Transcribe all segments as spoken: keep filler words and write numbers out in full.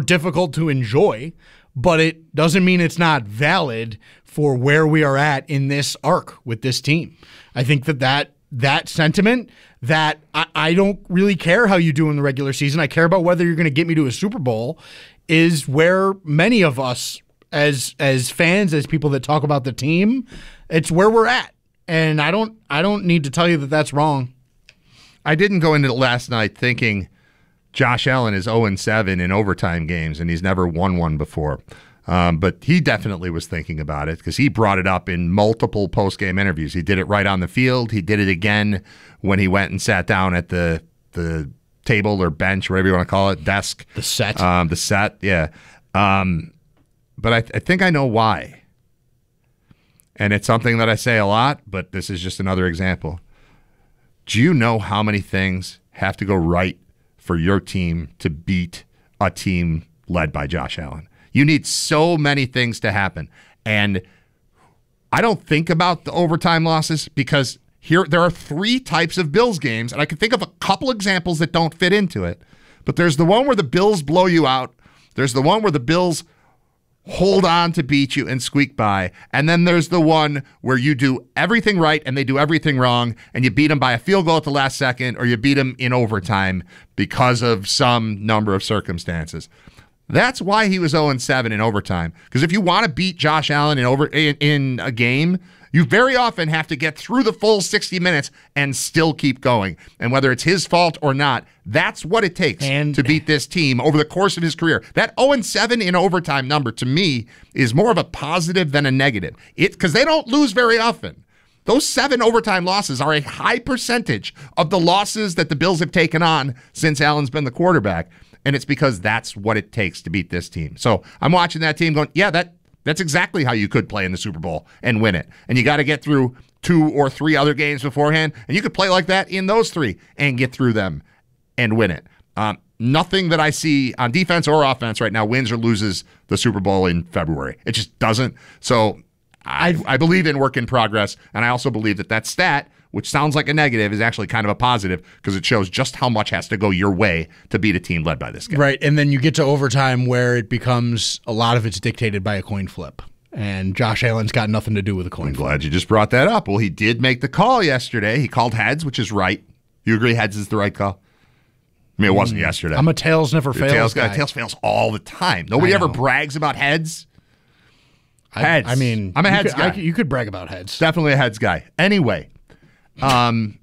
difficult to enjoy, but it doesn't mean it's not valid for where we are at in this arc with this team. I think that that, that sentiment that I, I don't really care how you do in the regular season, I care about whether you're going to get me to a Super Bowl, is where many of us as as fans, as people that talk about the team, it's where we're at. And I don't I don't need to tell you that that's wrong. I didn't go into last night thinking Josh Allen is oh and seven in overtime games, and he's never won one before. Um, but he definitely was thinking about it because he brought it up in multiple post-game interviews. He did it right on the field. He did it again when he went and sat down at the the table or bench, whatever you want to call it, desk. The set. Um, the set, yeah. Um, but I, th- I think I know why. And it's something that I say a lot, but this is just another example. Do you know how many things have to go right for your team to beat a team led by Josh Allen? You need so many things to happen. And I don't think about the overtime losses because here there are three types of Bills games, and I can think of a couple examples that don't fit into it. But there's the one where the Bills blow you out. There's the one where the Bills hold on to beat you and squeak by. And then there's the one where you do everything right and they do everything wrong, and you beat them by a field goal at the last second, or you beat them in overtime because of some number of circumstances. That's why he was oh and seven in overtime. Because if you want to beat Josh Allen in over in, in a game, you very often have to get through the full sixty minutes and still keep going. And whether it's his fault or not, that's what it takes and, to beat this team over the course of his career. That oh and seven in overtime number, to me, is more of a positive than a negative. It because they don't lose very often. Those seven overtime losses are a high percentage of the losses that the Bills have taken on since Allen's been the quarterback. And it's because that's what it takes to beat this team. So I'm watching that team going, yeah, that that's exactly how you could play in the Super Bowl and win it. And you got to get through two or three other games beforehand, and you could play like that in those three and get through them and win it. Um, nothing that I see on defense or offense right now wins or loses the Super Bowl in February. It just doesn't. So I, I believe in work in progress, and I also believe that that stat, which sounds like a negative, is actually kind of a positive because it shows just how much has to go your way to beat a team led by this guy. Right, and then you get to overtime where it becomes a lot of it's dictated by a coin flip, and Josh Allen's got nothing to do with a coin I'm flip. glad you just brought that up. Well, he did make the call yesterday. He called heads, which is right. You agree heads is the right call? I mean, it wasn't mm, yesterday. I'm a tails never fails tails guy. guy. Tails fails all the time. Nobody ever brags about heads. Heads. I, I mean, I'm a heads could, guy. I, you could brag about heads. Definitely a heads guy. Anyway, um,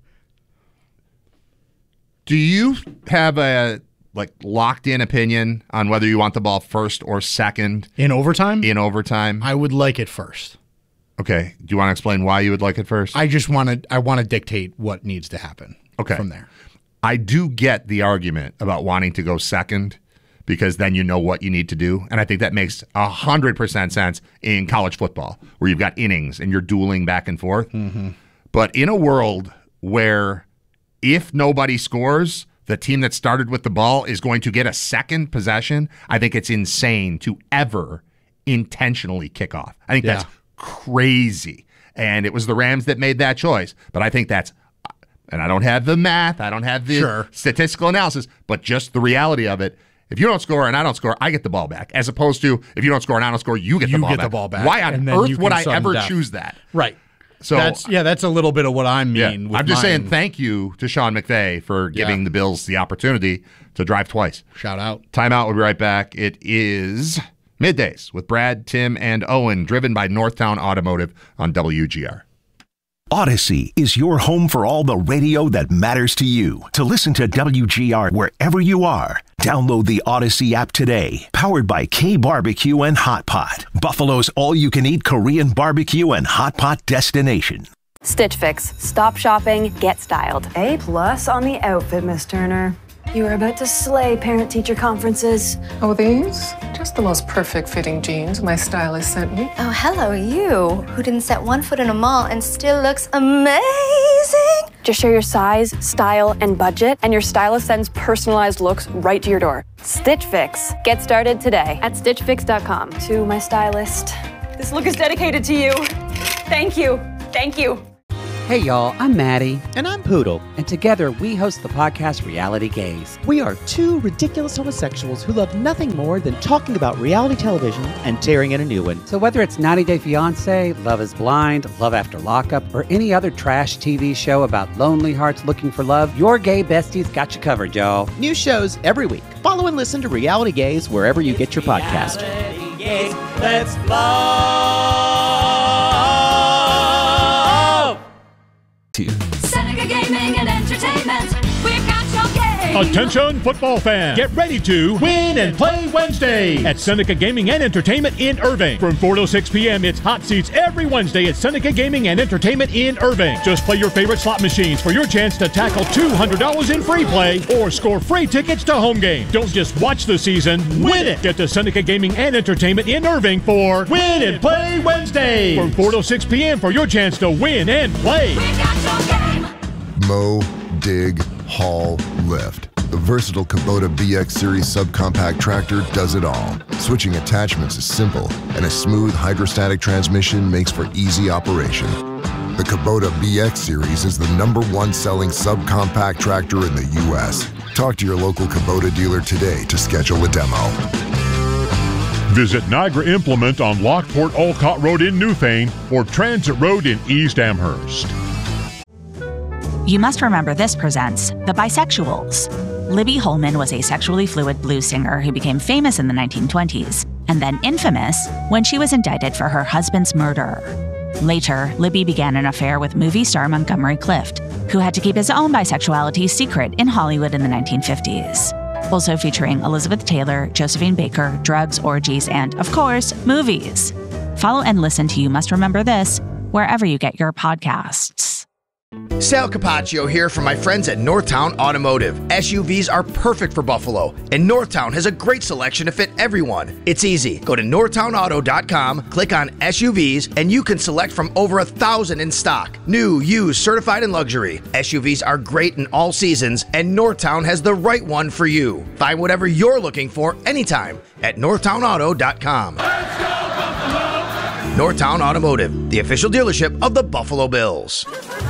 do you have a like locked in opinion on whether you want the ball first or second in overtime? In overtime, I would like it first. Okay. Do you want to explain why you would like it first? I just want to. I want to dictate what needs to happen. Okay. From there, I do get the argument about wanting to go second, because then you know what you need to do. And I think that makes one hundred percent sense in college football, where you've got innings and you're dueling back and forth. Mm-hmm. But in a world where if nobody scores, the team that started with the ball is going to get a second possession, I think it's insane to ever intentionally kick off. I think yeah. that's crazy. And it was the Rams that made that choice. But I think that's and I don't have the math, I don't have the sure. statistical analysis, but just the reality of it. If you don't score and I don't score, I get the ball back. As opposed to if you don't score and I don't score, you get you the ball get back. the ball back. Why on earth would I ever death. choose that? Right. So that's yeah, that's a little bit of what I mean. Yeah, with I'm just mine. saying thank you to Sean McVay for giving yeah. the Bills the opportunity to drive twice. Shout out. Timeout. We'll be right back. It is Middays with Brad, Tim, and Owen, driven by Northtown Automotive on W G R. Odyssey is your home for all the radio that matters to you. To listen to W G R wherever you are, download the Odyssey app today. Powered by K Barbecue and Hot Pot, Buffalo's all-you-can-eat Korean barbecue and hot pot destination. Stitch Fix. Stop shopping, get styled. A plus on the outfit, Miss Turner. You are about to slay parent-teacher conferences. Oh, these? Just the most perfect fitting jeans my stylist sent me. Oh, hello, you, who didn't set one foot in a mall and still looks amazing. Just share your size, style, and budget, and your stylist sends personalized looks right to your door. Stitch Fix. Get started today at stitch fix dot com. To my stylist. This look is dedicated to you. Thank you. Thank you. Hey y'all, I'm Maddie. And I'm Poodle. And together we host the podcast Reality Gaze. We are two ridiculous homosexuals who love nothing more than talking about reality television and tearing in a new one. So whether it's ninety day fiancé, Love is Blind, Love After Lockup, or any other trash T V show about lonely hearts looking for love, your gay besties got you covered, y'all. New shows every week. Follow and listen to Reality Gaze wherever you get your podcast. Reality Gaze, let's blow! Seneca Gaming and Entertainment, we've got your game. Attention football fans, get ready to win and play Wednesday at Seneca Gaming and Entertainment in Irving. From four to six p.m., it's hot seats every Wednesday at Seneca Gaming and Entertainment in Irving. Just play your favorite slot machines for your chance to tackle two hundred dollars in free play or score free tickets to home game. Don't just watch the season, win it. Get to Seneca Gaming and Entertainment in Irving for Win and Play Wednesday. From four to six p.m. for your chance to win and play. We've got your game. Mow, dig, haul, lift. The versatile Kubota B X Series subcompact tractor does it all. Switching attachments is simple, and a smooth hydrostatic transmission makes for easy operation. The Kubota B X Series is the number one selling subcompact tractor in the U S. Talk to your local Kubota dealer today to schedule a demo. Visit Niagara Implement on Lockport Olcott Road in Newfane or Transit Road in East Amherst. You Must Remember This presents The Bisexuals. Libby Holman was a sexually fluid blues singer who became famous in the nineteen twenties and then infamous when she was indicted for her husband's murder. Later, Libby began an affair with movie star Montgomery Clift, who had to keep his own bisexuality secret in Hollywood in the nineteen fifties. Also featuring Elizabeth Taylor, Josephine Baker, drugs, orgies, and, of course, movies. Follow and listen to You Must Remember This wherever you get your podcasts. Sal Capaccio here from my friends at Northtown Automotive. S U Vs are perfect for Buffalo, and Northtown has a great selection to fit everyone. It's easy. Go to northtown auto dot com, click on S U Vs, and you can select from over a thousand in stock. New, used, certified, and luxury. S U Vs are great in all seasons, and Northtown has the right one for you. Find whatever you're looking for anytime at northtown auto dot com. Let's go, Buffalo! Northtown Automotive, the official dealership of the Buffalo Bills.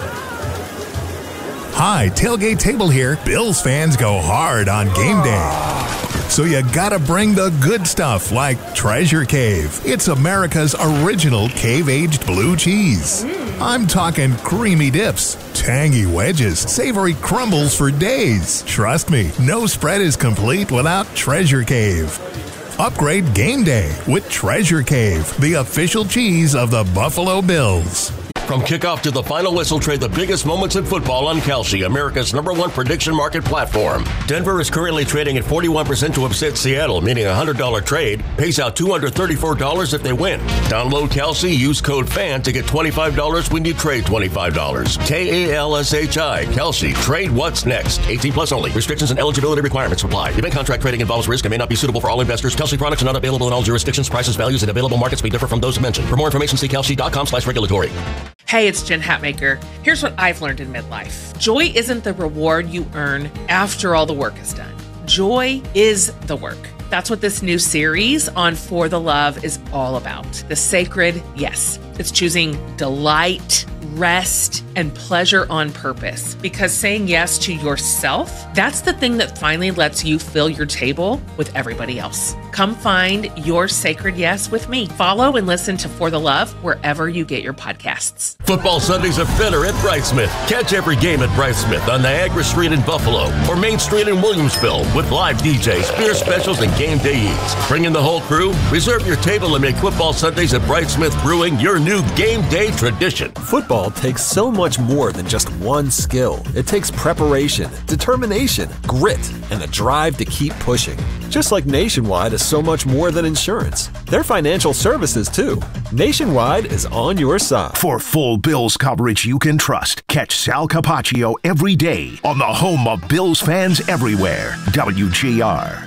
Hi, Tailgate Table here. Bills fans go hard on game day. So you gotta bring the good stuff like Treasure Cave. It's America's original cave-aged blue cheese. I'm talking creamy dips, tangy wedges, savory crumbles for days. Trust me, no spread is complete without Treasure Cave. Upgrade game day with Treasure Cave, the official cheese of the Buffalo Bills. From kickoff to the final whistle, trade the biggest moments in football on Kalshi, America's number one prediction market platform. Denver is currently trading at forty-one percent to upset Seattle, meaning a one hundred dollars trade pays out two hundred thirty-four dollars if they win. Download Kalshi, use code FAN to get twenty-five dollars when you trade twenty-five dollars. K A L S H I, Kalshi. Trade what's next. eighteen plus only. Restrictions and eligibility requirements apply. Event contract trading involves risk and may not be suitable for all investors. Kalshi products are not available in all jurisdictions. Prices, values, and available markets may differ from those mentioned. For more information, see kalshi dot com slash regulatory. Hey, it's Jen Hatmaker. Here's what I've learned in midlife. Joy isn't the reward you earn after all the work is done. Joy is the work. That's what this new series on For the Love is all about. The sacred yes. It's choosing delight, rest, and pleasure on purpose. Because saying yes to yourself, that's the thing that finally lets you fill your table with everybody else. Come find your sacred yes with me. Follow and listen to For the Love wherever you get your podcasts. Football Sundays are better at Brightsmith. Catch every game at Brightsmith on Niagara Street in Buffalo or Main Street in Williamsville with live D Js, beer specials, and game day eats. Bring in the whole crew, reserve your table, and make Football Sundays at Brightsmith Brewing your new game day tradition. Football takes so much more than just one skill. It takes preparation, determination, grit, and the drive to keep pushing. Just like Nationwide is so much more than insurance. They're financial services too. Nationwide is on your side. For full Bills coverage you can trust, catch Sal Capaccio every day on the home of Bills fans everywhere, W G R.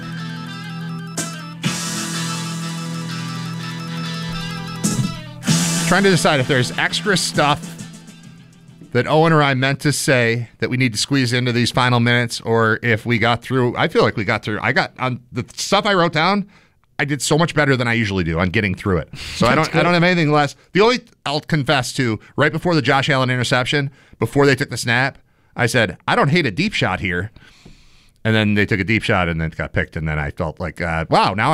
Trying to decide if there's extra stuff that Owen or I meant to say that we need to squeeze into these final minutes, or if we got through. I feel like we got through. I got on the stuff I wrote down. I did so much better than I usually do on getting through it. So I don't I don't have anything less. The only I'll confess to right before the Josh Allen interception, before they took the snap, I said I don't hate a deep shot here, and then they took a deep shot and then it got picked, and then I felt like uh, wow now